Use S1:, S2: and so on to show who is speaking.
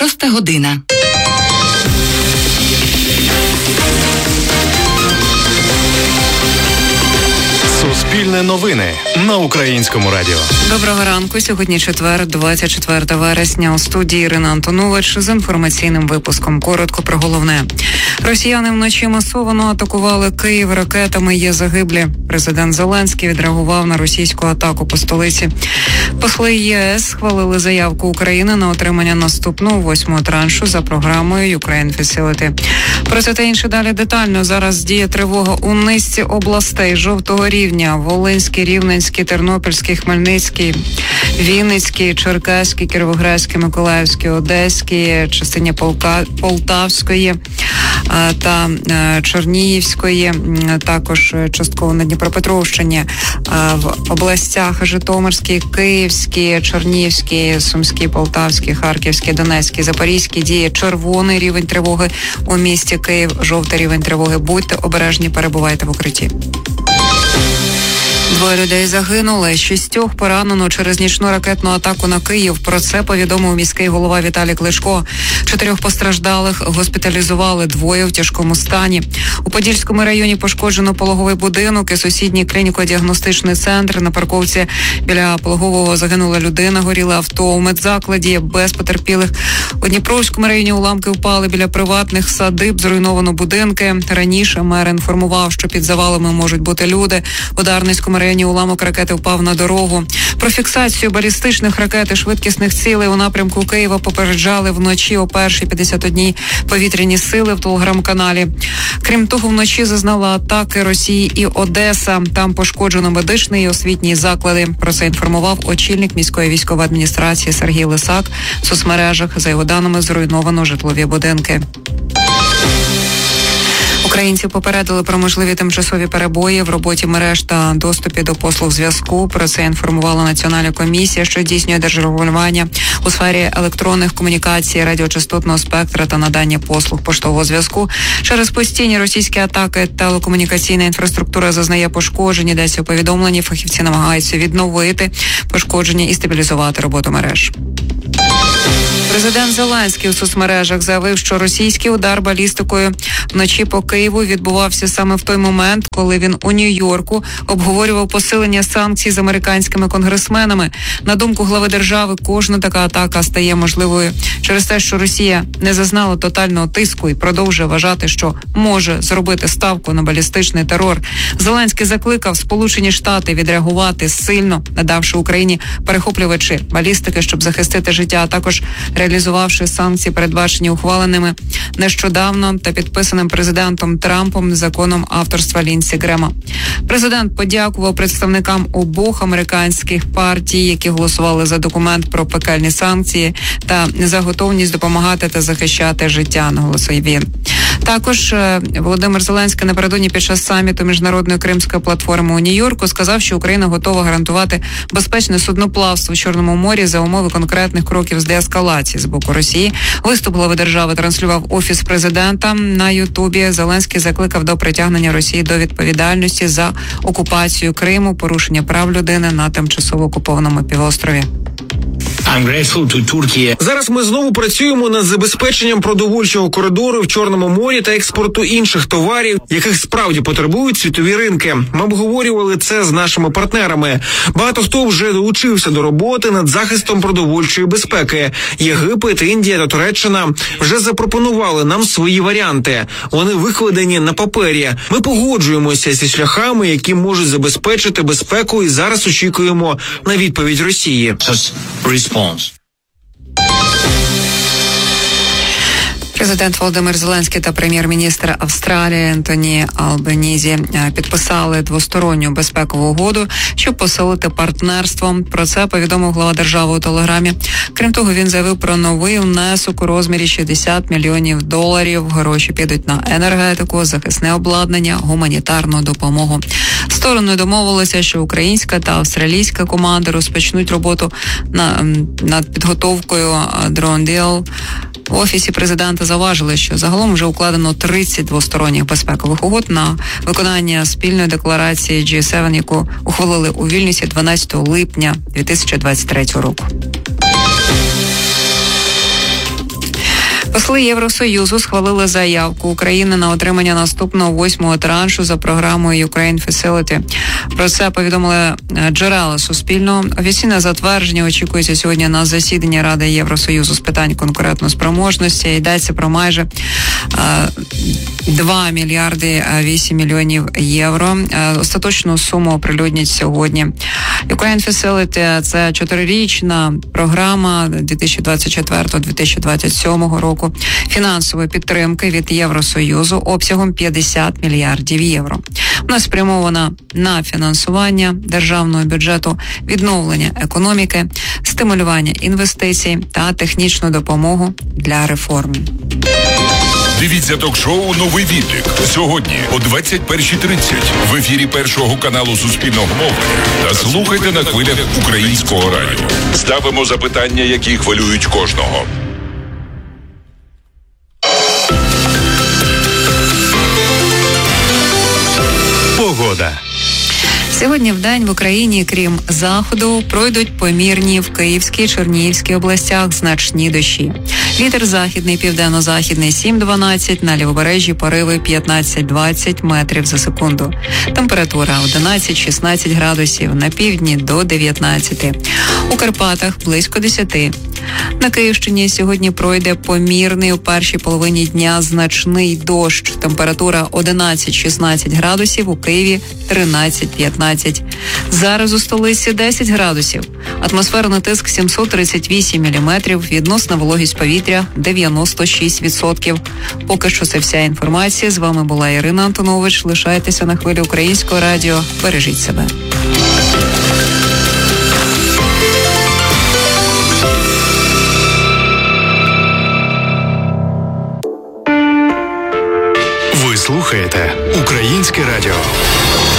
S1: 6 година.
S2: Суспільне новини на Українському радіо.
S3: Доброго ранку. Сьогодні четвер, 24 вересня. У студії Ірина Антонович з інформаційним випуском. Коротко про головне. Росіяни вночі масово атакували Київ ракетами. Є загиблі. Президент Зеленський відреагував на російську атаку по столиці. Посли ЄС схвалили заявку України на отримання наступного 8-го траншу за програмою Ukraine Facility. Про це та інше далі детально. Зараз діє тривога у низці областей жовтого рівня: Волинський, Рівненський, Тернопільський, Хмельницький, Вінницький, Черкаський, Кіровоградський, Миколаївський, Одеський, частині Полтавської та Чернігівської, також частково на Дніпропетровщині, в областях Житомирській, Київській, Чернігівській, Сумській, Полтавській, Харківській, Донецькій, Запорізькій діє червоний рівень тривоги у місті Київ, жовтий рівень тривоги. Будьте обережні, перебувайте в укритті. 2 людей загинули, 6 поранено через нічну ракетну атаку на Київ. Про це повідомив міський голова Віталій Кличко. 4 постраждалих госпіталізували, 2 в тяжкому стані. У Подільському районі пошкоджено пологовий будинок і сусідній клініко-діагностичний центр. На парковці біля пологового загинула людина, горіло авто. У медзакладі без потерпілих. У Дніпровському районі уламки впали біля приватних садиб, зруйновано будинки. Раніше мер інформував, що під завалами можуть бути люди. У Дарницькому районі уламок ракети впав на дорогу. Про фіксацію балістичних ракет і швидкісних цілей у напрямку Києва попереджали вночі о 1:51 повітряні сили в телеграм-каналі. Крім того, вночі зазнала атаки Росії і Одеса. Там пошкоджено медичний і освітній заклади. Про це інформував очільник міської військової адміністрації Сергій Лисак. В соцмережах, за його даними, зруйновано житлові будинки. Українців попередили про можливі тимчасові перебої в роботі мереж та доступі до послуг зв'язку. Про це інформувала Національна комісія, що здійснює держрегулювання у сфері електронних комунікацій, радіочастотного спектра та надання послуг поштового зв'язку. Через постійні російські атаки телекомунікаційна інфраструктура зазнає пошкоджень. Йдеться у повідомленні. Фахівці намагаються відновити пошкодження і стабілізувати роботу мереж. Президент Зеленський у соцмережах заявив, що російський удар балістикою вночі по Києву відбувався саме в той момент, коли він у Нью-Йорку обговорював посилення санкцій з американськими конгресменами. На думку глави держави, кожна така атака стає можливою через те, що Росія не зазнала тотального тиску і продовжує вважати, що може зробити ставку на балістичний терор. Зеленський закликав Сполучені Штати відреагувати сильно, надавши Україні перехоплювачі балістики, щоб захистити життя, а також реалізувавши санкції, передбачені ухваленими нещодавно та підписаним президентом Трампом законом авторства Лінсі Грема. Президент подякував представникам обох американських партій, які голосували за документ про пекельні санкції, та за готовність допомагати та захищати життя, наголосив він. Також Володимир Зеленський напередодні під час саміту Міжнародної Кримської платформи у Нью-Йорку сказав, що Україна готова гарантувати безпечне судноплавство в Чорному морі за умови конкретних кроків з деескалації з боку Росії. Виступ глави держави транслював Офіс президента на Ютубі. Зеленський закликав до притягнення Росії до відповідальності за окупацію Криму, порушення прав людини на тимчасово окупованому півострові.
S4: Зараз ми знову працюємо над забезпеченням продовольчого коридору в Чорному морі та експорту інших товарів, яких справді потребують світові ринки. Ми обговорювали це з нашими партнерами. Багато хто вже долучився до роботи над захистом продовольчої безпеки. Єгипет, Індія та Туреччина вже запропонували нам свої варіанти. Вони викладені на папері. Ми погоджуємося зі шляхами, які можуть забезпечити безпеку, і зараз очікуємо на відповідь Росії.
S3: Президент Володимир Зеленський та прем'єр-міністр Австралії Ентоні Албанізі підписали двосторонню безпекову угоду, щоб посилити партнерство. Про це повідомив глава держави у телеграмі. Крім того, він заявив про новий внесок у розмірі $60 мільйонів. Гроші підуть на енергетику, захисне обладнання, гуманітарну допомогу. Сторони домовилися, що українська та австралійська команди розпочнуть роботу над підготовкою Drone Deal. В Офісі президента зауважили, що загалом вже укладено 30 двосторонніх безпекових угод на виконання спільної декларації G7, яку ухвалили у Вільнюсі 12 липня 2023 року. Посли Євросоюзу схвалили заявку України на отримання наступного 8-го траншу за програмою Ukraine Facility. Про це повідомили джерела Суспільного. Офіційне затвердження очікується сьогодні на засіданні Ради Євросоюзу з питань конкурентоспроможності. Йдеться про майже 2 мільярди 8 мільйонів євро. Остаточну суму оприлюднять сьогодні. Ukraine Facility – це 4-річна програма 2024-2027 року фінансової підтримки від Євросоюзу обсягом 50 мільярдів євро. Вона спрямована на фінансування державного бюджету, відновлення економіки, стимулювання інвестицій та технічну допомогу для реформ.
S1: Дивіться ток-шоу «Новий відлік» сьогодні о 21:30 в ефірі Першого каналу Суспільного мовлення та слухайте на хвилях Українського радіо. Ставимо запитання, які хвилюють кожного.
S2: Погода.
S3: Сьогодні вдень в Україні, крім заходу, пройдуть помірні в Київській, Чернігівській областях значні дощі. Вітер західний, південно-західний 7-12, на лівобережжі пориви 15-20 метрів за секунду. Температура 11-16 градусів, на півдні до 19. У Карпатах близько 10. На Київщині сьогодні пройде помірний у першій половині дня значний дощ. Температура 11-16 градусів, у Києві 13-15. Зараз у столиці 10 градусів. Атмосферний тиск 738 міліметрів, відносна вологість повітря 96%. Поки що це вся інформація. З вами була Ірина Антонович. Лишайтеся на хвилі Українського радіо. Бережіть себе.
S2: Ви слухаєте Українське радіо.